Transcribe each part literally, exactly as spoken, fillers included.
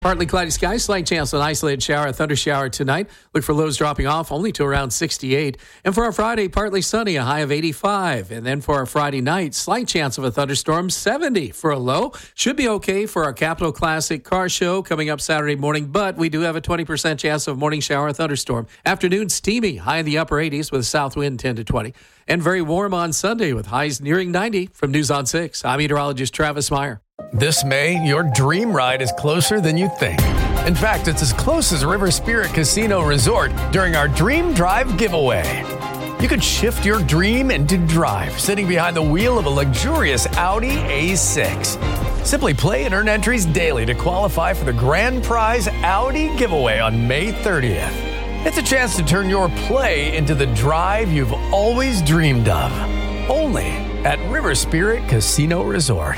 Partly cloudy skies, slight chance of an isolated shower, a thunder shower tonight. Look for lows dropping off only to around sixty-eight. And for our Friday, partly sunny, a high of eighty-five. And then for our Friday night, slight chance of a thunderstorm, seventy for a low. Should be okay for our Capital Classic car show coming up Saturday morning, but we do have a twenty percent chance of morning shower and thunderstorm. Afternoon, steamy, high in the upper eighties with a south wind ten to twenty. And very warm on Sunday with highs nearing ninety. From News on six, I'm meteorologist Travis Meyer. This May, your dream ride is closer than you think. In fact, it's as close as River Spirit Casino Resort during our Dream Drive giveaway. You could shift your dream into drive, sitting behind the wheel of a luxurious Audi A six. Simply play and earn entries daily to qualify for the grand prize Audi giveaway on May thirtieth. It's a chance to turn your play into the drive you've always dreamed of. Only at River Spirit Casino Resort.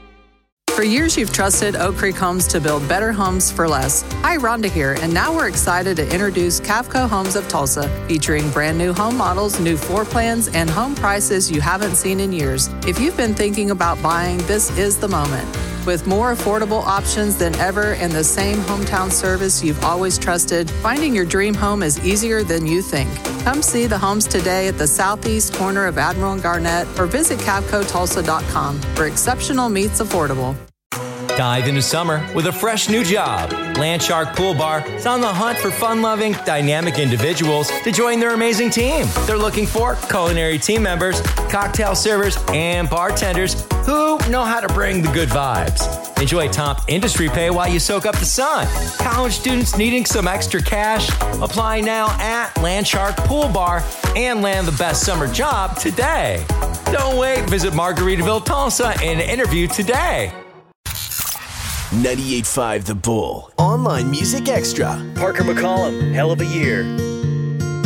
For years, you've trusted Oak Creek Homes to build better homes for less. Hi, Rhonda here, and now we're excited to introduce Cavco Homes of Tulsa, featuring brand new home models, new floor plans, and home prices you haven't seen in years. If you've been thinking about buying, this is the moment. With more affordable options than ever and the same hometown service you've always trusted, finding your dream home is easier than you think. Come see the homes today at the southeast corner of Admiral and Garnett or visit cavco tulsa dot com, where exceptional meets affordable. Dive into summer with a fresh new job. Landshark Pool Bar is on the hunt for fun-loving, dynamic individuals to join their amazing team. They're looking for culinary team members, cocktail servers, and bartenders who know how to bring the good vibes. Enjoy top industry pay while you soak up the sun. College students needing some extra cash? Apply now at Landshark Pool Bar and land the best summer job today. Don't wait. Visit Margaritaville, Tulsa and interview today. ninety-eight point five The Bull. Online Music Extra. Parker McCollum, Hell of a Year.